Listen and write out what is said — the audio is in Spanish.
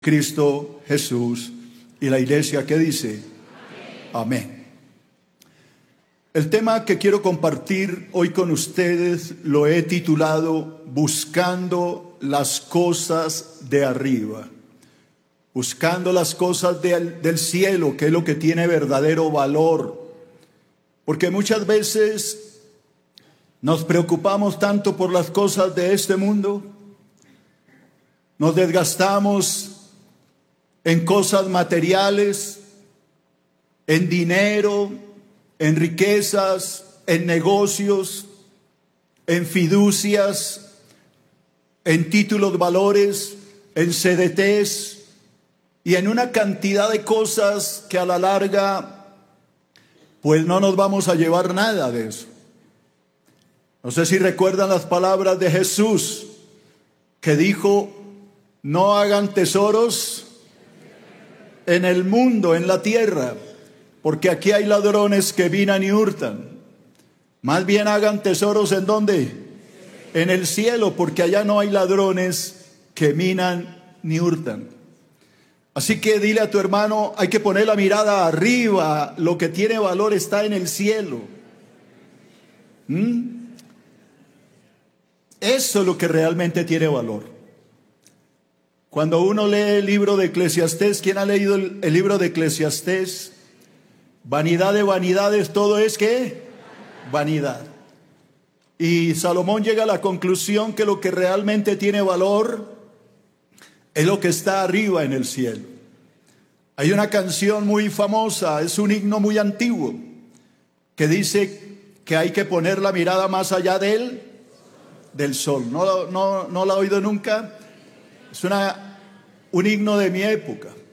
Cristo Jesús. Y la iglesia, ¿qué dice? Amén. El tema que quiero compartir hoy con ustedes lo he titulado Buscando las cosas de arriba. Buscando las cosas del cielo, que es lo que tiene verdadero valor. Porque muchas veces nos preocupamos tanto por las cosas de este mundo, nos desgastamos en cosas materiales, en dinero, en riquezas, en negocios, en fiducias, en títulos, valores, en CDTs y en una cantidad de cosas que a la larga pues no nos vamos a llevar nada de eso. No sé si recuerdan las palabras de Jesús que dijo: no hagan tesoros en el mundo, en la tierra, porque aquí hay ladrones que vinan y hurtan. Más bien hagan tesoros ¿en dónde? En el cielo, porque allá no hay ladrones que minan ni hurtan. Así que dile a tu hermano, hay que poner la mirada arriba, lo que tiene valor está en el cielo. Eso es lo que realmente tiene valor. Cuando uno lee el libro de Eclesiastés, ¿quién ha leído el libro de Eclesiastés? Vanidad de vanidades, todo es ¿qué? Vanidad. Y Salomón llega a la conclusión que lo que realmente tiene valor es lo que está arriba en el cielo. Hay una canción muy famosa, es un himno muy antiguo, que dice que hay que poner la mirada más allá del sol. ¿No la he oído nunca? Es un himno de mi época.